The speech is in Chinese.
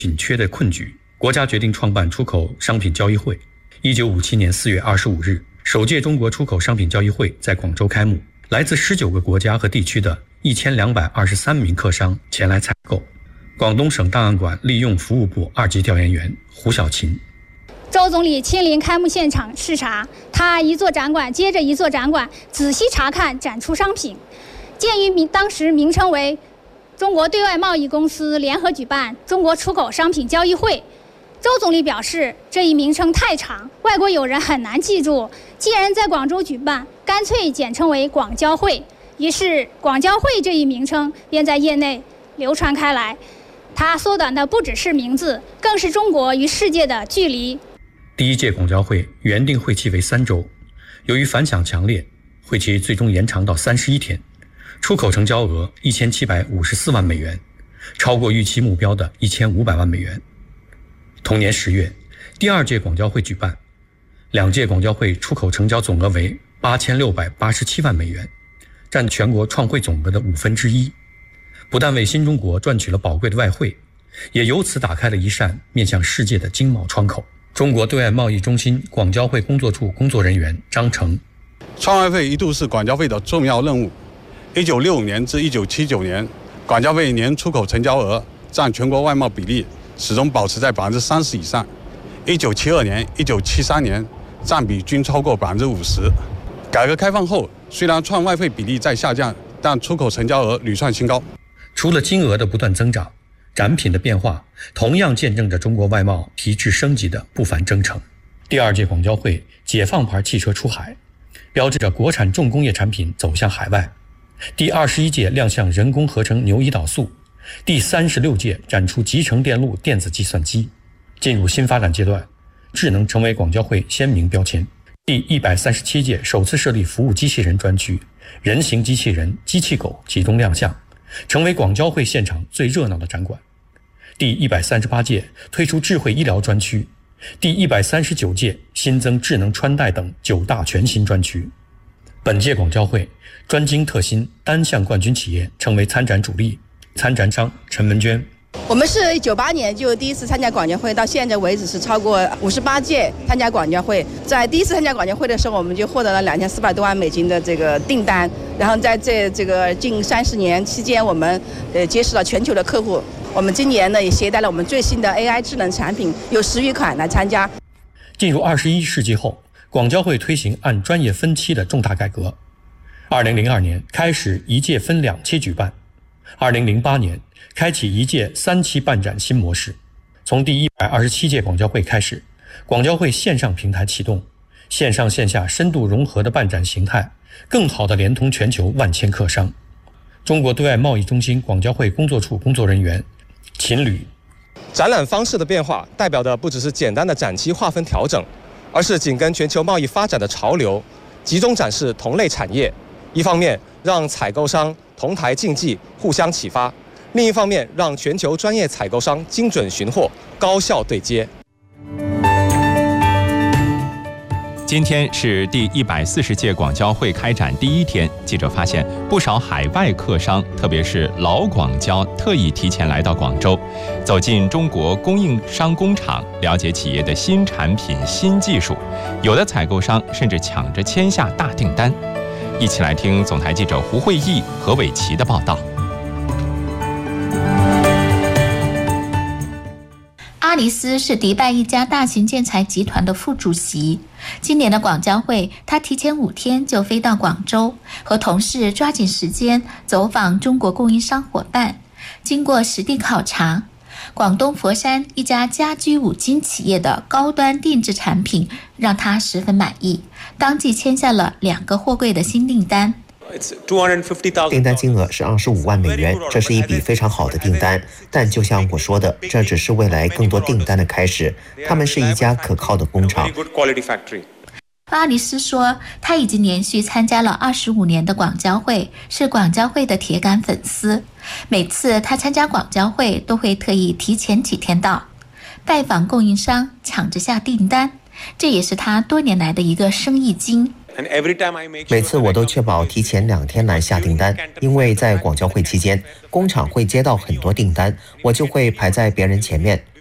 紧缺的困局，国家决定创办出口商品交易会。1957年4月25日，首届中国出口商品交易会在广州开幕，来自19个国家和地区的1223名客商前来采购。广东省档案馆利用服务部2级调研员胡小琴。 周总理亲临开幕现场视察，他一座展馆接着一座展馆，仔细查看展出商品。鉴于当时名称为中国对外贸易公司联合举办中国出口商品交易会，周总理表示，这一名称太长，外国友人很难记住。既然在广州举办，干脆简称为广交会。于是，广交会这一名称便在业内流传开来。它缩短的不只是名字，更是中国与世界的距离。 第一届广交会原定会期为3周，由于反响强烈，会期最终延长到31天，出口成交额1754万美元，超过预期目标的1500万美元。同年10月，第2届广交会举办，2届广交会出口成交总额为8687万美元，占全国创汇总额的1/5。不但为新中国赚取了宝贵的外汇，也由此打开了一扇面向世界的经贸窗口。中国对外贸易中心广交会工作处工作人员张成。 创外汇一度是广交会的重要任务。1965年至1979年，广交会年出口成交额占全国外贸比例始终保持在30%以上。1972年、1973年占比均超过50%。改革开放后，虽然创外汇比例在下降，但出口成交额屡创新高。 除了金额的不断增长，展品的变化同样见证着中国外贸提质升级的不凡征程。第2届广交会解放牌汽车出海，标志着国产重工业产品走向海外。第21届亮相人工合成牛胰岛素，第36届展出集成电路电子计算机。进入新发展阶段，智能成为广交会鲜明标签。第137届首次设立服务机器人专区，人形机器人、机器狗集中亮相，成为广交会现场最热闹的展馆。第138届推出智慧医疗专区，第139届新增智能穿戴等9大全新专区。本届广交会专精特新，单项冠军企业成为参展主力。参展商陈文娟。 我们是98年就第一次参加广交会，到现在为止是超过58届参加广交会。在第一次参加广交会的时候，我们就获得了2400多万美金的这个订单。然后在这个近30年期间，我们结识了全球的客户。我们今年呢也携带了我们最新的 AI 智能产品，有10余款来参加。 进入21世纪后，广交会推行按专业分期的重大改革。2002年开始1届分2期举办，2008年开启1届3期办展新模式。从第127届广交会开始，广交会线上平台启动，线上线下深度融合的办展形态，更好地连通全球万千客商。中国对外贸易中心广交会工作处工作人员秦吕。 展览方式的变化代表的不只是简单的展期划分调整，而是紧跟全球贸易发展的潮流，集中展示同类产业。一方面让采购商同台竞技，互相启发；另一方面让全球专业采购商精准寻货，高效对接。 今天是第140届广交会开展第1天，记者发现不少海外客商，特别是老广交，特意提前来到广州，走进中国供应商工厂，了解企业的新产品、新技术。有的采购商甚至抢着签下大订单。一起来听总台记者胡慧毅、何伟奇的报道。 阿里斯是迪拜一家大型建材集团的副主席。今年的广交会，他提前5天就飞到广州，和同事抓紧时间走访中国供应商伙伴。经过实地考察，广东佛山一家家居五金企业的高端定制产品让他十分满意，当即签下了2个货柜的新订单。 订单金额是25万美元，这是一笔非常好的订单。但就像我说的，这只是未来更多订单的开始。他们是一家可靠的工厂。 阿里斯说，他已经连续参加了25年的广交会，是广交会的铁杆粉丝。每次他参加广交会，都会特意提前几天到，拜访供应商，抢着下订单。这也是他多年来的一个生意经。 每次我都确保提前2天来下订单，因为在广交会期间，工厂会接到很多订单，我就会排在别人前面。